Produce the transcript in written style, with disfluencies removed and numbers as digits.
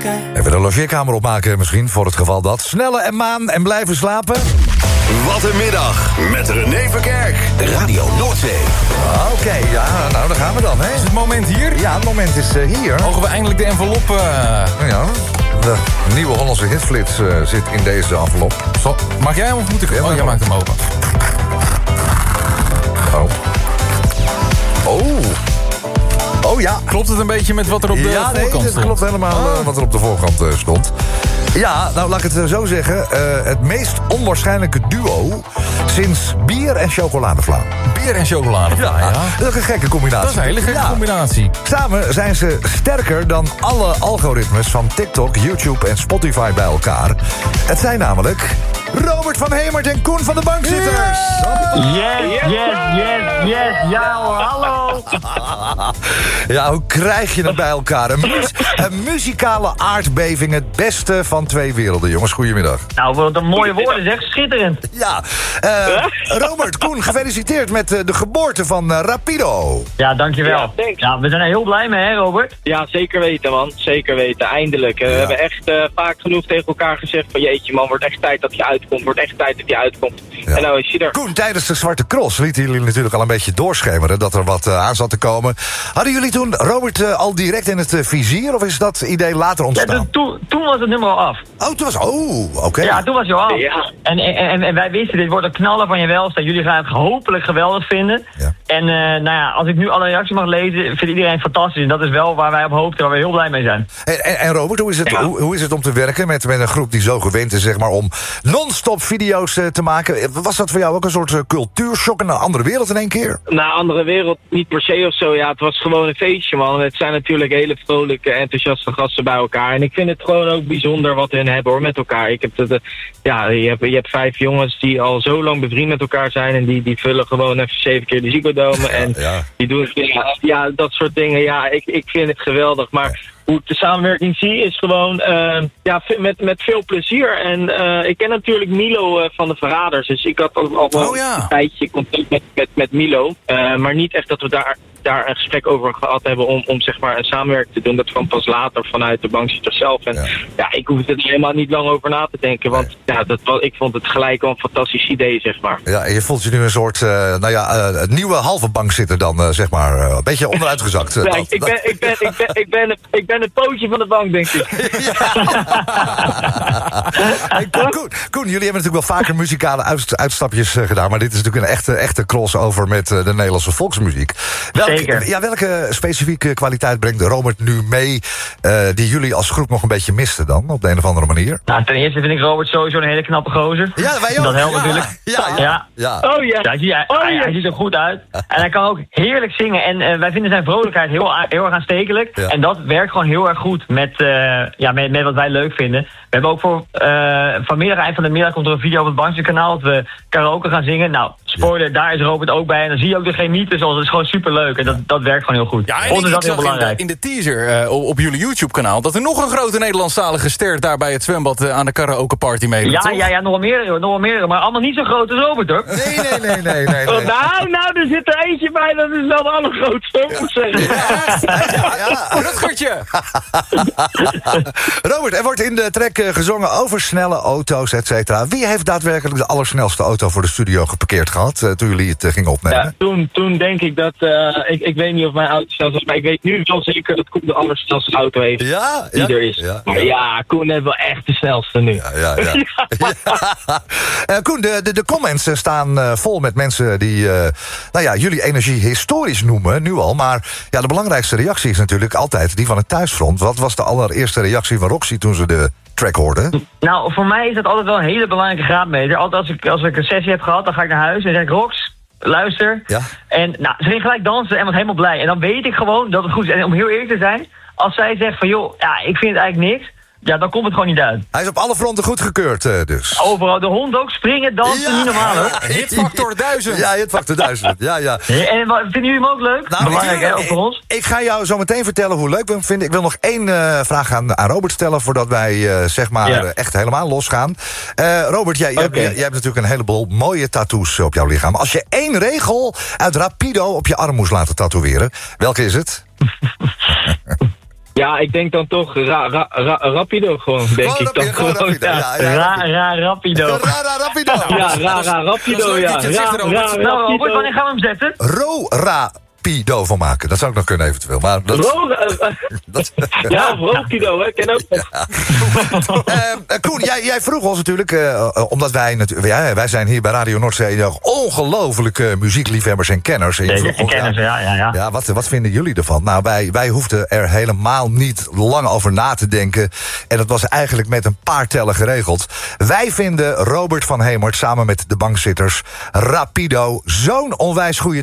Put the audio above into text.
Even de logeerkamer opmaken misschien, voor het geval dat. Snelle en maan en blijven slapen. Wat een middag met René Verkerk. Radio Noordzee. Oké, ja, nou, daar gaan we dan, hè. Is het moment hier? Ja, het moment is hier. Mogen we eindelijk de envelop... Nou ja, de nieuwe Hollandse hitflits zit in deze envelop. Maak jij hem of moet ik... Ja, Oh, jij maakt hem open. Oh ja. Klopt het een beetje met wat er op de voorkant dat stond? klopt helemaal wat er op de voorkant stond. Ja, nou laat ik het zo zeggen. Het meest onwaarschijnlijke duo sinds bier en chocoladevla. Bier en chocolade. Ja. Dat is een gekke combinatie. Dat is een hele gekke combinatie. Samen zijn ze sterker dan alle algoritmes van TikTok, YouTube en Spotify bij elkaar. Het zijn namelijk Robert van Hemert en Koen van de Bankzitters. Yes. Ja hoor, hallo. Ja, hoe krijg je het bij elkaar? Een muzikale aardbeving, het beste van twee werelden, jongens. Goedemiddag. Nou, wat een mooie woorden zeg, schitterend. Ja, Robert, Koen, gefeliciteerd met de geboorte van Rapido. Ja, dankjewel. Ja, thanks. Ja, we zijn er heel blij mee, hè Robert? Ja, zeker weten, man. Zeker weten. Eindelijk. We hebben echt vaak genoeg tegen elkaar gezegd van... jeetje, man, wordt echt tijd dat je uitkomt. Wordt echt tijd dat je uitkomt. Ja. En nou is je er. Koen, tijdens de Zwarte Cross lieten jullie natuurlijk al een beetje doorschemeren... dat er wat aan zat te komen. Hadden jullie toen Robert al direct in het vizier... of is dat idee later ontstaan? Ja, toen was het nummer al af. Oké. Ja, toen was hij al af. Ja. En wij wisten, dit wordt een knaller van je welste. Jullie gaan het hopelijk geweldig vinden. Ja. En nou ja, als ik nu alle reacties mag lezen, vindt iedereen fantastisch. En dat is wel waar wij op hoopten, waar we heel blij mee zijn. En Robert, hoe is het om te werken met een groep die zo gewend is... zeg maar, om non-stop video's te maken? Was dat voor jou ook een soort cultuurshock in een andere wereld in één keer? Nou, andere wereld niet per se of zo. Ja, het was gewoon een feestje, man. Het zijn natuurlijk hele vrolijke, enthousiaste gasten bij elkaar. En ik vind het gewoon ook bijzonder wat hun hebben, hoor, met elkaar. Ik heb je hebt 5 jongens die al zo lang bevriend met elkaar zijn... en die vullen gewoon even 7 keer de Ziggo Dome. En die doen dat soort dingen. Ja, ik vind het geweldig. Maar hoe ik de samenwerking zie is gewoon met veel plezier. En ik ken natuurlijk Milo van de Verraders. Dus ik had al een tijdje contact met Milo. Maar niet echt dat we daar een gesprek over gehad hebben om zeg maar een samenwerking te doen. Dat kwam pas later vanuit de bankzitter zelf. En ik hoef er helemaal niet lang over na te denken. Want ik vond het gelijk wel een fantastisch idee, zeg maar. Ja, en je voelt je nu een soort, het nieuwe halve bankzitter dan, zeg maar. Een beetje onderuitgezakt. Ik ben het pootje van de bank, denk ik. Hey, Koen, jullie hebben natuurlijk wel vaker muzikale uitstapjes gedaan... maar dit is natuurlijk een echte crossover met de Nederlandse volksmuziek. Welke specifieke kwaliteit brengt Robert nu mee... die jullie als groep nog een beetje misten dan, op de een of andere manier? Nou, ten eerste vind ik Robert sowieso een hele knappe gozer. Ja, wij ook. Dat helpt natuurlijk. Ja. Oh ja. Hij ziet er goed uit. En hij kan ook heerlijk zingen. En wij vinden zijn vrolijkheid heel erg aanstekelijk. Ja. En dat werkt gewoon heel erg goed met wat wij leuk vinden. We hebben ook voor vanmiddag, eind van de middag, komt er een video op het Bankzitter-kanaal... dat we karaoke gaan zingen. Nou, spoiler, daar is Robert ook bij. En dan zie je ook de chemie tussen ons. Het is gewoon superleuk. En dat werkt gewoon heel goed. Ja, en ik zag in de teaser op jullie YouTube-kanaal... dat er nog een grote Nederlandstalige ster daar bij het zwembad aan de karaoke-party meedoet. Ja, nog wel meerdere. Maar allemaal niet zo groot als Robert, hoor. Nee. Nou, er zit er eentje bij. Dat is wel de allergrootste, moet ik zeggen. Ja. Rutgertje. Robert, er wordt in de track gezongen over snelle auto's, et cetera. Wie heeft daadwerkelijk de allersnelste auto voor de studio geparkeerd gehad... toen jullie het gingen opnemen? Ja, toen denk ik dat... ik weet niet of mijn auto snel was, maar ik weet nu wel zeker dat Koen de allersnelste auto heeft die er is. Maar Koen heeft wel echt de snelste nu. Ja. Koen, de comments staan vol met mensen die jullie energie historisch noemen, nu al. Maar de belangrijkste reactie is natuurlijk altijd die van het thuisfront. Wat was de allereerste reactie van Roxy toen ze de track hoorde? Nou, voor mij is dat altijd wel een hele belangrijke graadmeter. Altijd als ik een sessie heb gehad, dan ga ik naar huis en zeg ik... Rox, luister. Ja. En ze ging gelijk dansen en was helemaal blij. En dan weet ik gewoon dat het goed is. En om heel eerlijk te zijn, als zij zegt van... joh, ik vind het eigenlijk niks... Ja, dan komt het gewoon niet uit. Hij is op alle fronten goedgekeurd, dus. Overal, de hond ook, springen, dansen, niet normaal, hoor. Hitfactor 1000. Ja, Hitfactor 1000, ja. En vinden jullie hem ook leuk? Nou, belangrijk, hè, voor ons. Ik ga jou zo meteen vertellen hoe leuk we hem vinden. Ik wil nog 1 vraag aan Robert stellen... voordat wij, echt helemaal losgaan. Robert, jij hebt natuurlijk een heleboel mooie tattoos op jouw lichaam. Als je 1 regel uit Rapido op je arm moest laten tatoeëren... welke is het? Ja, ik denk dan toch Rapido gewoon, denk ik dan gewoon. Rapido. Rapido. Rapido. Ja, Rapido, ja. Robert, wanneer gaan we hem zetten? Rapido van maken. Dat zou ik nog kunnen eventueel. Maar dat... Ja, Rapido, hè. Ken ook nog. Koen, jij vroeg ons natuurlijk, omdat wij zijn hier bij Radio Noordzee nog ongelofelijke muziekliefhebbers en kenners. En ja, wat vinden jullie ervan? Nou, wij hoefden er helemaal niet lang over na te denken. En dat was eigenlijk met een paar tellen geregeld. Wij vinden Robert van Hemert samen met de bankzitters Rapido zo'n onwijs goede